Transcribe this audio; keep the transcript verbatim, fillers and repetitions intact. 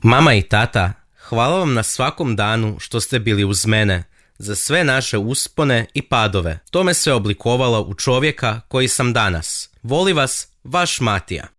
Mama i tata, hvala vam na svakom danu što ste bili uz mene, za sve naše uspone i padove. To me se oblikovalo u čovjeka koji sam danas. Voli vas, vaš Matija.